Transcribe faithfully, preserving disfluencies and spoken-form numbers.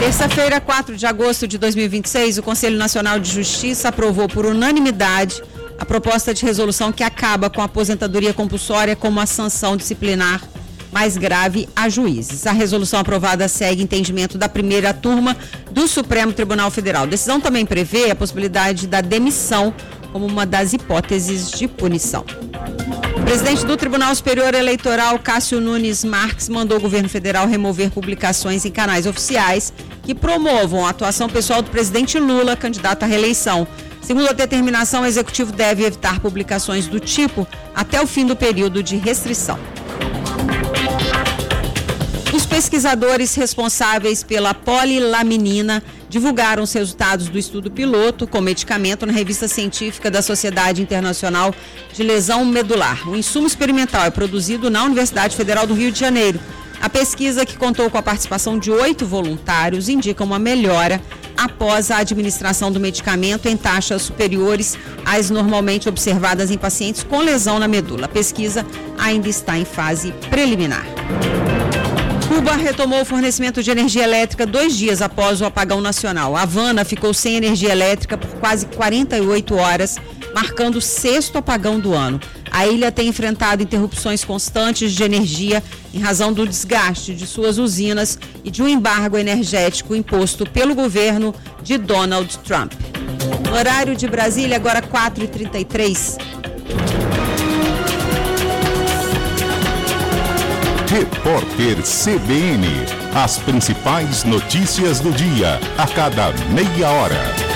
Terça-feira, quatro de agosto de dois mil e vinte e seis, o Conselho Nacional de Justiça aprovou por unanimidade a proposta de resolução que acaba com a aposentadoria compulsória como a sanção disciplinar mais grave a juízes. A resolução aprovada segue entendimento da primeira turma do Supremo Tribunal Federal. A decisão também prevê a possibilidade da demissão como uma das hipóteses de punição. O presidente do Tribunal Superior Eleitoral, Cássio Nunes Marques, mandou o governo federal remover publicações em canais oficiais que promovam a atuação pessoal do presidente Lula, candidato à reeleição. Segundo a determinação, o executivo deve evitar publicações do tipo até o fim do período de restrição. Os pesquisadores responsáveis pela polilaminina divulgaram os resultados do estudo piloto com medicamento na revista científica da Sociedade Internacional de Lesão Medular. O insumo experimental é produzido na Universidade Federal do Rio de Janeiro. A pesquisa, que contou com a participação de oito voluntários, indica uma melhora após a administração do medicamento em taxas superiores às normalmente observadas em pacientes com lesão na medula. A pesquisa ainda está em fase preliminar. Cuba retomou o fornecimento de energia elétrica dois dias após o apagão nacional. A Havana ficou sem energia elétrica por quase quarenta e oito horas, marcando o sexto apagão do ano. A ilha tem enfrentado interrupções constantes de energia em razão do desgaste de suas usinas e de um embargo energético imposto pelo governo de Donald Trump. No horário de Brasília, agora quatro e trinta e três. Repórter C B N. As principais notícias do dia, a cada meia hora.